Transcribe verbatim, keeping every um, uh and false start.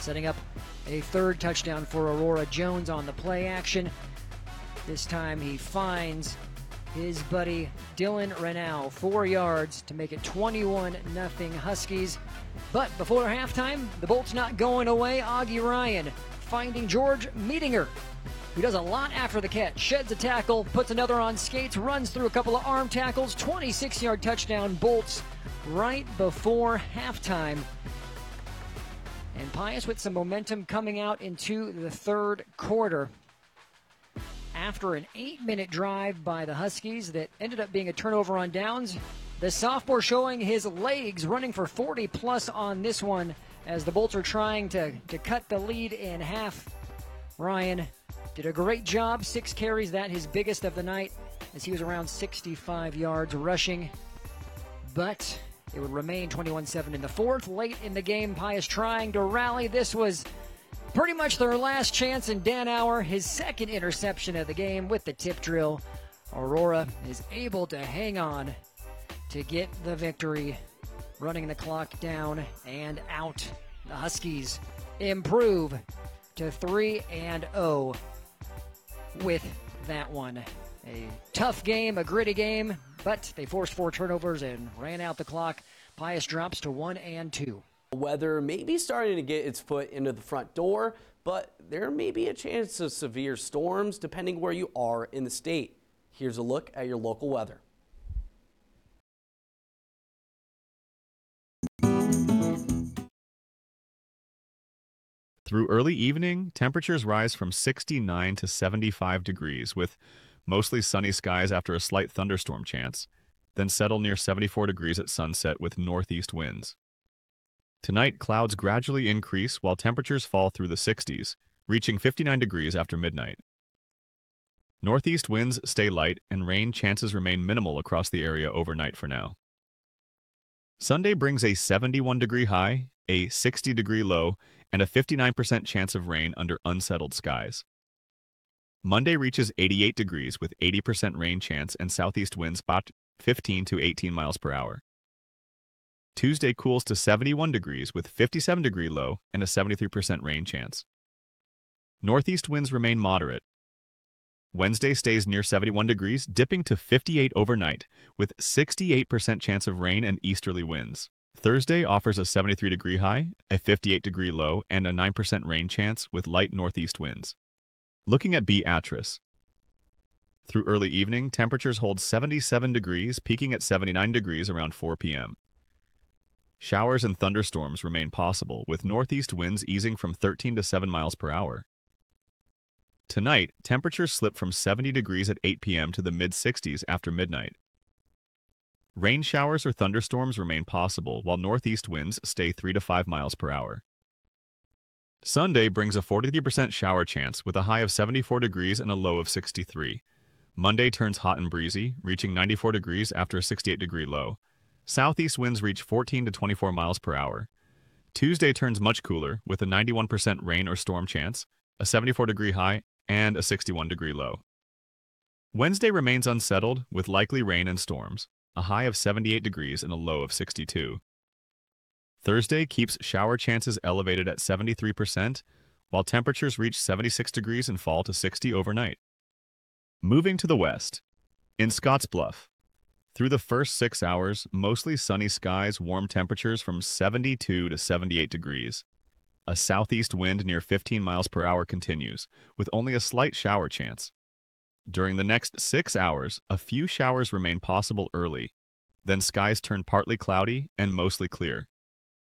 setting up a third touchdown for Aurora Jones on the play action. This time he finds his buddy Dylan Renau, four yards to make it twenty-one nothing Huskies. But before halftime, the Bolts not going away. Augie Ryan finding George Meetinger, who does a lot after the catch, sheds a tackle, puts another on skates, runs through a couple of arm tackles, twenty-six yard touchdown, Bolts right before halftime. And Pius with some momentum coming out into the third quarter. After an eight-minute drive by the Huskies that ended up being a turnover on downs, the sophomore showing his legs, running for forty plus on this one as the Bolts are trying to, to cut the lead in half. Ryan did a great job, six carries, that his biggest of the night, as he was around sixty-five yards rushing. But it would remain twenty-one seven in the fourth. Late in the game, Pius trying to rally. This was pretty much their last chance, and Dan Auer, his second interception of the game with the tip drill. Aurora is able to hang on to get the victory, running the clock down and out. The Huskies improve to three and oh with that one. A tough game, a gritty game, but they forced four turnovers and ran out the clock. Pius drops to one and two. Weather may be starting to get its foot into the front door, but there may be a chance of severe storms depending where you are in the state. Here's a look at your local weather. Through early evening, temperatures rise from sixty-nine to seventy-five degrees, with mostly sunny skies after a slight thunderstorm chance, then settle near seventy-four degrees at sunset with northeast winds. Tonight, clouds gradually increase while temperatures fall through the sixties, reaching fifty-nine degrees after midnight. Northeast winds stay light, and rain chances remain minimal across the area overnight for now. Sunday brings a seventy-one degree high, a sixty degree low, and a fifty-nine percent chance of rain under unsettled skies. Monday reaches eighty-eight degrees with eighty percent rain chance and southeast winds about fifteen to eighteen miles per hour. Tuesday cools to seventy-one degrees with fifty-seven degree low and a seventy-three percent rain chance. Northeast winds remain moderate. Wednesday stays near seventy-one degrees, dipping to fifty-eight overnight with sixty-eight percent chance of rain and easterly winds. Thursday offers a seventy-three degree high, a fifty-eight degree low, and a nine percent rain chance with light northeast winds. Looking at Beatrice. Through early evening, temperatures hold seventy-seven degrees, peaking at seventy-nine degrees around four p m Showers and thunderstorms remain possible, with northeast winds easing from thirteen to seven miles per hour. Tonight, temperatures slip from seventy degrees at eight p m to the mid-sixties after midnight. Rain showers or thunderstorms remain possible, while northeast winds stay three to five miles per hour. Sunday brings a forty-three percent shower chance with a high of seventy-four degrees and a low of sixty-three. Monday turns hot and breezy, reaching ninety-four degrees after a sixty-eight degree low. Southeast winds reach fourteen to twenty-four miles per hour. Tuesday turns much cooler with a ninety-one percent rain or storm chance, a seventy-four degree high, and a sixty-one degree low. Wednesday remains unsettled with likely rain and storms, a high of seventy-eight degrees and a low of sixty-two. Thursday keeps shower chances elevated at seventy-three percent, while temperatures reach seventy-six degrees and fall to sixty overnight. Moving to the west. In Scottsbluff, through the first six hours, mostly sunny skies, warm temperatures from seventy-two to seventy-eight degrees. A southeast wind near fifteen miles per hour continues, with only a slight shower chance. During the next six hours, a few showers remain possible early. Then skies turn partly cloudy and mostly clear.